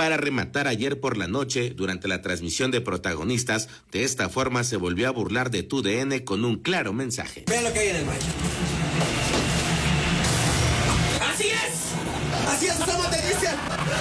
para rematar ayer por la noche durante la transmisión de Protagonistas. De esta forma se volvió a burlar de TUDN con un claro mensaje. Vean lo que hay en el macho. ¡Así es! ¡Así es, somos de Cristian!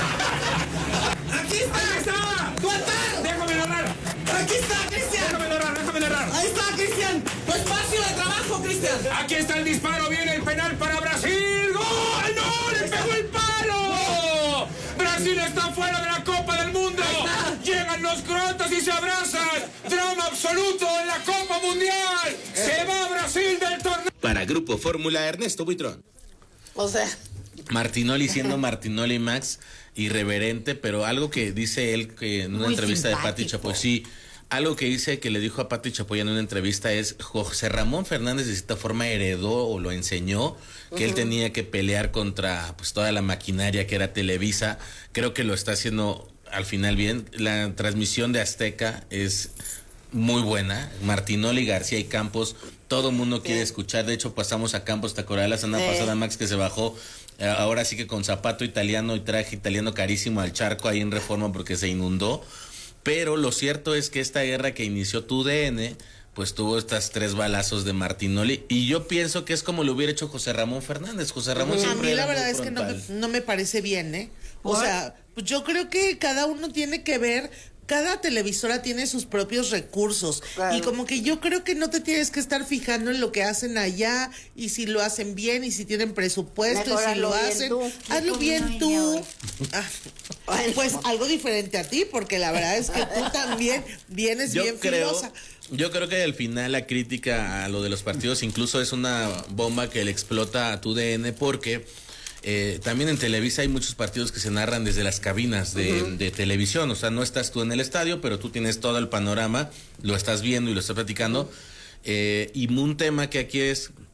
¡Aquí está! ¡Tuerta! ¡Déjame narrar! ¡Aquí está, Cristian! ¡Déjame narrar! ¡Ahí está, Cristian! ¡Tu espacio de trabajo, Cristian! ¡Aquí está el disparo! ¡Viene el penal para Brasil! ¡Gol! ¡No! ¡Le pegó el palo! ¡Brasil está fuera de la Copa del Mundo! ¡Llegan los croatas y se abrazan! ¡Drama absoluto en la Copa Mundial! ¡Se va Brasil del torneo! Para Grupo Fórmula, Ernesto Buitrón. O sea... Martinoli siendo Martinoli Max, irreverente, pero algo que dice él que en una Muy entrevista simpático. de Pati Chapoy, sí, algo que dice que le dijo a Pati Chapoy en una entrevista es: José Ramón Fernández de cierta forma heredó o lo enseñó que él tenía que pelear contra pues toda la maquinaria que era Televisa. Creo que lo está haciendo al final bien. La transmisión de Azteca es muy buena. Martinoli, García y Campos, todo el mundo quiere escuchar. De hecho, pasamos a Campos, ¿te acordás la semana pasada, Max, que se bajó? Ahora sí que con zapato italiano y traje italiano carísimo al charco ahí en Reforma porque se inundó. Pero lo cierto es que esta guerra que inició TUDN, pues tuvo estas 3 balazos de Martinoli. Y yo pienso que es como lo hubiera hecho José Ramón Fernández. José Ramón A siempre mí la era verdad muy es que frontal. no me parece bien, ¿eh? O sea, pues yo creo que cada uno tiene que ver... Cada televisora tiene sus propios recursos. Claro. Y como que yo creo que no te tienes que estar fijando en lo que hacen allá y si lo hacen bien y si tienen presupuesto Mejor y si lo hazlo bien hacen. tú. Hazlo bien tú. Ah, pues algo diferente a ti, porque la verdad es que tú también vienes bien filosa. Yo creo que al final la crítica a lo de los partidos incluso es una bomba que le explota a TUDN porque... también en Televisa hay muchos partidos que se narran desde las cabinas de televisión, o sea, no estás tú en el estadio, pero tú tienes todo el panorama, lo estás viendo y lo estás platicando, y un tema que aquí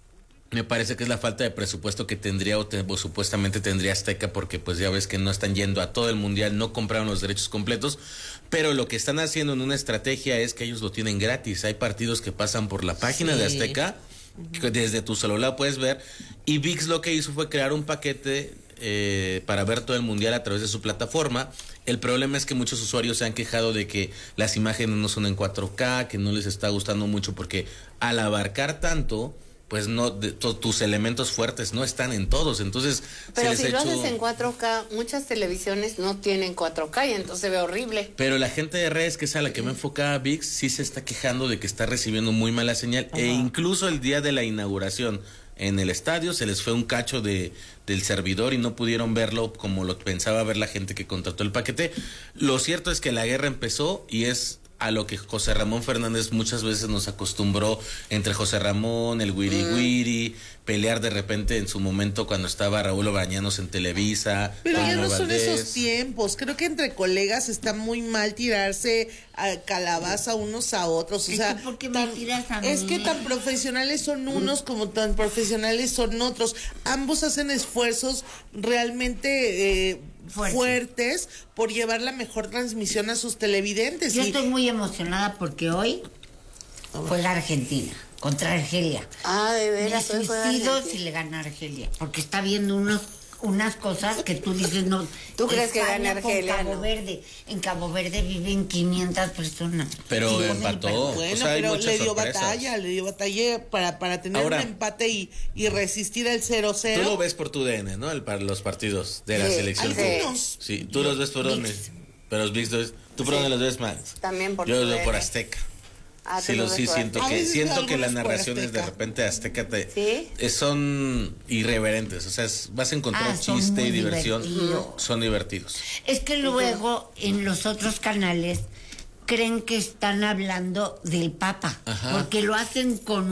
me parece que es la falta de presupuesto que tendría o supuestamente tendría Azteca, porque pues ya ves que no están yendo a todo el mundial, no compraron los derechos completos, pero lo que están haciendo en una estrategia es que ellos lo tienen gratis. Hay partidos que pasan por la página de Azteca, que desde tu celular puedes ver, y ViX lo que hizo fue crear un paquete para ver todo el mundial a través de su plataforma. El problema es que muchos usuarios se han quejado de que las imágenes no son en 4K, que no les está gustando mucho porque al abarcar tanto, pues no, tus elementos fuertes no están en todos, entonces Pero se si les lo ha hecho... haces en 4K, muchas televisiones no tienen 4K y entonces se ve horrible. Pero la gente de redes, que es a la que me enfocaba ViX, sí se está quejando de que está recibiendo muy mala señal. E incluso el día de la inauguración en el estadio se les fue un cacho del servidor y no pudieron verlo como lo pensaba ver la gente que contrató el paquete. Lo cierto es que la guerra empezó y es a lo que José Ramón Fernández muchas veces nos acostumbró, entre José Ramón, el Wiri Wiri, pelear de repente en su momento cuando estaba Raúl Bañanos en Televisa. Pero ya Toño no son Valdés. esos tiempos. Creo que entre colegas está muy mal tirarse a calabaza unos a otros. O Es sea, que ¿por qué me tiras a mí? es que tan profesionales son unos como tan profesionales son otros. Ambos hacen esfuerzos realmente fuertes por llevar la mejor transmisión a sus televidentes. Yo Y- estoy muy emocionada porque hoy juega Argentina contra Argelia. Ah, de Me veras, hoy juega suicido Argentina. si le gana Argelia, porque está viendo unas cosas que tú dices no. ¿Tú crees que España gana con Argelia? Cabo No. Verde. En Cabo Verde viven 500 personas. Pero Sí, empató. Bueno, O sea, hay pero muchas le dio sorpresas. batalla para tener Ahora, un empate y resistir al 0-0. Tú lo ves por tu DN, ¿no? Para los partidos de la Sí, selección. algunos. Sí, tú los ves por dónde. Pero los ViX, ¿tú por dónde los ves más? También por Yo los tu veo por DN. Azteca. Ah, tú Sí, lo ves por siento A que veces veo las algunos por narraciones de Azteca. repente de Azteca ¿Sí? son irreverentes, o sea, vas a encontrar son chiste muy y diversión, divertidos. son divertidos. Es que luego en los otros canales creen que están hablando del Papa, Ajá. porque lo hacen con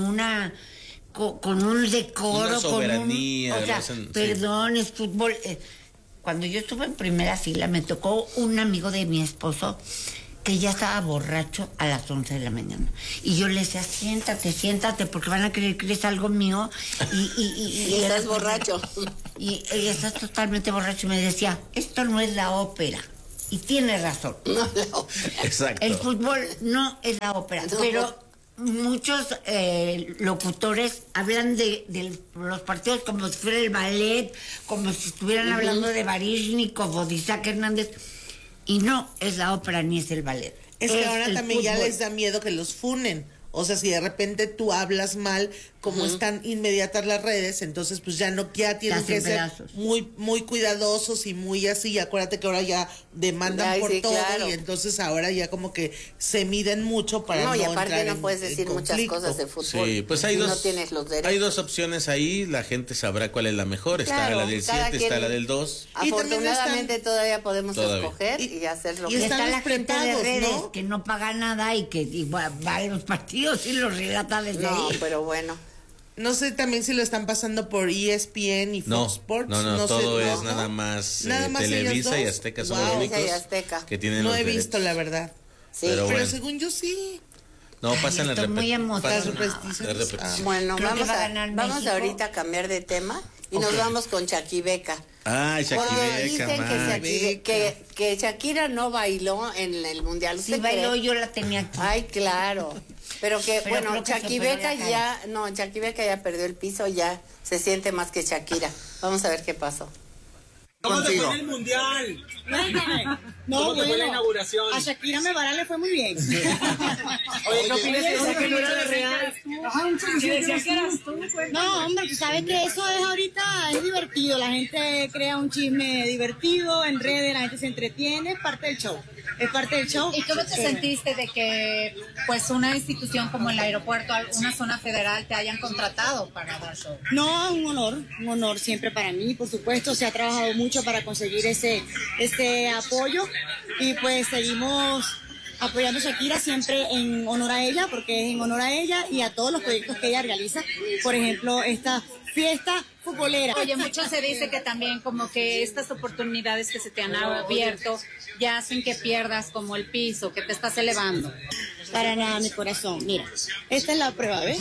con un decoro, Una soberanía, con lo o sea, hacen, sí. perdón, es fútbol. Cuando yo estuve en primera fila me tocó un amigo de mi esposo que ya estaba borracho a las 11 de la mañana. Y yo le decía, siéntate, porque van a creer que eres algo mío. Y estás borracho. Y estás totalmente borracho. Y me decía, esto no es la ópera. Y tiene razón. No, Exacto. El fútbol no es la ópera, No. pero muchos locutores hablan de los partidos como si fuera el ballet, como si estuvieran hablando de Baryshnikov o de Isaac Hernández. Y no es la ópera ni es el ballet. Es que ahora el también ya fútbol. les da miedo que los funen. O sea, si de repente tú hablas mal, como están inmediatas las redes, entonces pues ya tienen hacen que ser pedazos. muy cuidadosos y muy así. Y acuérdate que ahora ya demandan Ay, por sí, todo claro. y entonces ahora ya como que se miden mucho para No, y aparte entrar no en- puedes en decir muchas conflicto. cosas de fútbol. Sí, pues hay si dos. no tienes los derechos. Hay dos opciones ahí, la gente sabrá cuál es la mejor. Está Claro, la del cada 7, quien- está la del 2. Y también Afortunadamente todavía podemos Todavía. escoger y hacer lo y que están Está los la gente de prepagos, redes ¿no? que no paga nada y que va a los partidos y los relata desde No, ahí. pero bueno. No sé también si lo están pasando por ESPN y Fox No, Sports. no, todo sé, es ¿no? nada más, Nada más ellos Televisa y dos. Azteca son Wow. los Televisa y únicos Azteca. que tienen No los he visto, derechos. la verdad. Sí. Pero Pero bueno. según yo sí. No, pasan las estoy muy emocionada. Las repeticiones. Bueno, Creo que vamos va a a, ganar vamos México. ahorita a cambiar de tema y nos vamos con Chaquibeca. Ay, Porque Shakira, dicen que Shakira no bailó en el Mundial. Si ¿Usted bailó, cree? yo la tenía aquí. Ay, claro. Pero que, Pero bueno, creo que se Chaquibeca operó la cara. Chaquibeca ya perdió el piso, ya se siente más que Shakira. Vamos a ver qué pasó. ¿Cómo te fue en el mundial? No, ¿Cómo te fue la inauguración? a Shakira Mebará le fue muy bien. Oye, ¿qué opinas de esa que no era de real? No, hombre, tú sabes que eso es ahorita, es divertido. La gente crea un chisme divertido en redes, la gente se entretiene, es parte del show. Es parte del show. ¿Y cómo te sentiste de que pues una institución como el aeropuerto, una zona federal, te hayan contratado para dar show? No, un honor siempre para mí, por supuesto. Se ha trabajado mucho para conseguir ese apoyo y pues seguimos apoyando a Shakira siempre en honor a ella, porque es en honor a ella y a todos los proyectos que ella realiza. Por ejemplo, esta fiesta futbolera. Oye, mucho se dice que también como que estas oportunidades que se te han abierto ya hacen que pierdas como el piso, que te estás elevando. Para nada, mi corazón. Mira, esta es la prueba, ¿ves?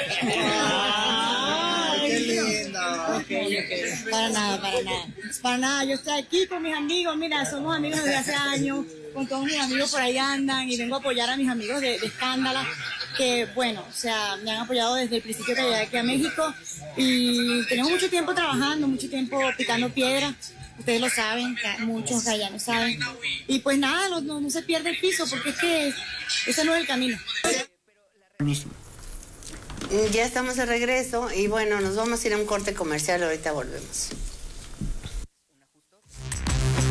¡Ay, qué lindo! Okay. Para nada, para nada. Para nada, yo estoy aquí con mis amigos. Mira, somos amigos desde hace años. Con todos mis amigos por ahí andan y vengo a apoyar a mis amigos de Escándala, que bueno, o sea, me han apoyado desde el principio que llegué aquí a México y tenemos mucho tiempo trabajando, mucho tiempo picando piedra. Ustedes lo saben, muchos allá lo saben. Y pues nada, no se pierde el piso porque es que ese no es el camino. Ya estamos de regreso y bueno, nos vamos a ir a un corte comercial, ahorita volvemos.